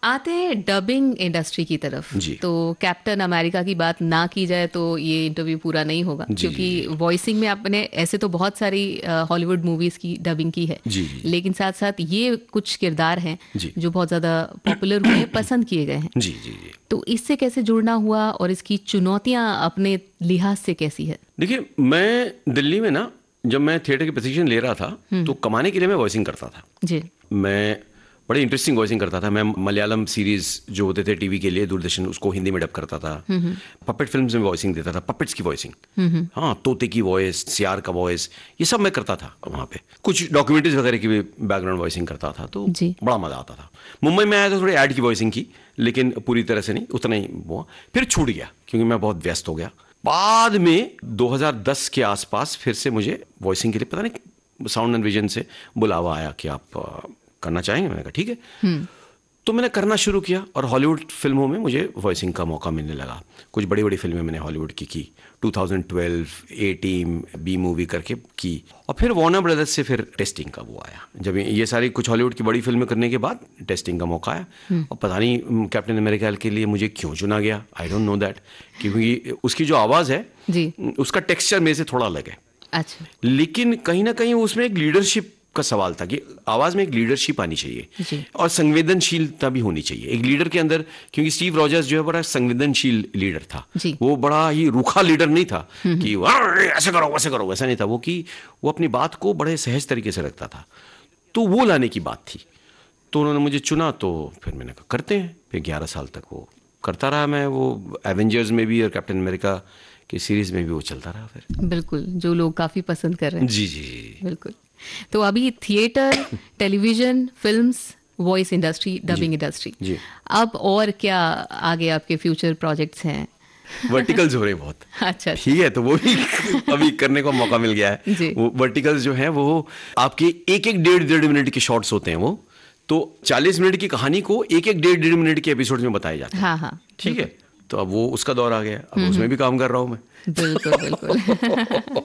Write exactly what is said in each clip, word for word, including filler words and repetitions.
आते हैं dubbing industry की तरफ। तो कैप्टन अमेरिका की बात ना की जाए तो ये इंटरव्यू पूरा नहीं होगा, क्योंकि वॉइसिंग में आपने ऐसे तो बहुत सारी हॉलीवुड मूवीज की डबिंग की है, जी, जी, लेकिन साथ साथ ये कुछ किरदार हैं जो बहुत ज़्यादा पॉपुलर हुए, पसंद किए गए हैं। जी, जी, जी। तो इससे कैसे जुड़ना हुआ और इसकी चुनौतियाँ अपने लिहाज से कैसी है? देखिए, मैं दिल्ली में ना जब मैं थिएटर की पोजीशन ले रहा था तो कमाने के लिए मैं वॉइसिंग करता था। जी। मैं बड़ी इंटरेस्टिंग वॉइसिंग करता था। मैं मलयालम सीरीज जो होते थे टीवी के लिए दूरदर्शन, उसको हिंदी में डब करता था। पपेट फिल्म्स में वॉइसिंग देता था, पपेट्स की वॉइसिंग, हाँ, तोते की वॉइस, सियार का वॉइस, ये सब मैं करता था वहाँ पे। कुछ डॉक्यूमेंट्रीज वगैरह की भी बैकग्राउंड वॉइसिंग करता था, तो बड़ा मजा आता था। मुंबई में आया तो थोड़ी ऐड की वॉइसिंग की, लेकिन पूरी तरह से नहीं, उतना ही हुआ। फिर छूट गया क्योंकि मैं बहुत व्यस्त हो गया। बाद में दो हज़ार दस के आसपास फिर से मुझे वॉइसिंग के लिए पता नहीं साउंड एंड विजन से बुलावा आया कि आप करना चाहेंगे। मैंने कहा ठीक है। तो मैंने करना शुरू किया और हॉलीवुड फिल्मों में मुझे वॉइसिंग का मौका मिलने लगा। कुछ बड़ी बड़ी फिल्में मैंने हॉलीवुड की की दो हज़ार बारह, ए टीम, बी मूवी करके की। और फिर वार्नर ब्रदर्स से फिर टेस्टिंग का वो आया। जब ये सारी कुछ हॉलीवुड की बड़ी फिल्में करने के बाद टेस्टिंग का मौका आया। और पता नहीं कैप्टन अमेरिका के लिए मुझे क्यों चुना गया, आई डोंट नो दैट, क्योंकि उसकी जो आवाज़ है जी, उसका टेक्सचर मेरे से थोड़ा अलग है। अच्छा। लेकिन कहीं ना कहीं उसमें एक लीडरशिप का सवाल था कि आवाज में एक लीडरशिप आनी चाहिए और संवेदनशीलता भी होनी चाहिए एक लीडर के अंदर, क्योंकि स्टीव रॉजर्स जो है बड़ा संवेदनशील लीडर था। वो बड़ा ही रूखा लीडर नहीं था कि ऐसे करो वैसे करो, वैसा नहीं था वो, कि वो अपनी बात को बड़े सहज तरीके से रखता था। तो वो लाने की बात थी। तो उन्होंने मुझे चुना, तो फिर मैंने कहा करते हैं। फिर ग्यारह साल तक वो करता रहा मैं, वो एवेंजर्स में भी और कैप्टन अमेरिका की सीरीज में भी वो चलता रहा। फिर बिल्कुल, जो लोग काफी पसंद कर रहे हैं। जी जी जी बिल्कुल। तो अभी theatre, television, films, voice industry, dubbing industry, अब और क्या आगे आपके फ्यूचर प्रोजेक्ट्स हैं? वर्टिकल्स हो रहे हैं बहुत। अच्छा, ठीक है, तो वो भी अभी करने का मौका मिल गया है। वो वर्टिकल्स जो है वो आपके एक एक डेढ़ डेढ़ मिनट के शॉर्ट्स होते हैं। वो तो चालीस मिनट की कहानी को एक एक डेढ़ डेढ़ मिनट के एपिसोड में बताया जाता है। हाँ हाँ, ठीक है। तो अब वो उसका दौर आ गया, अब उसमें भी काम कर रहा हूँ मैं। बिल्कुल बिल्कुल।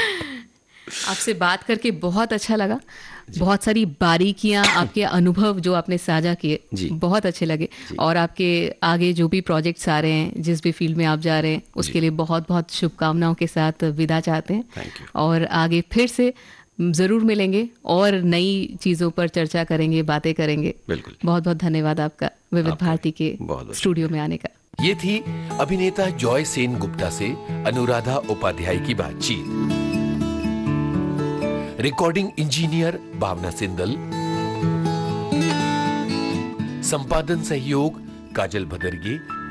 आपसे बात करके बहुत अच्छा लगा। बहुत सारी बारीकियां, आपके अनुभव जो आपने साझा किए बहुत अच्छे लगे। और आपके आगे जो भी प्रोजेक्ट्स आ रहे हैं, जिस भी फील्ड में आप जा रहे हैं, उसके लिए बहुत बहुत शुभकामनाओं के साथ विदा चाहते हैं। और आगे फिर से जरूर मिलेंगे और नई चीजों पर चर्चा करेंगे, बातें करेंगे। बिल्कुल। बहुत बहुत धन्यवाद आपका विविध भारती के स्टूडियो में आने का। ये थी अभिनेता जॉय सेन गुप्ता से अनुराधा उपाध्याय की बातचीत। रिकॉर्डिंग इंजीनियर भावना सिंदल, संपादन सहयोग काजल भदरगे,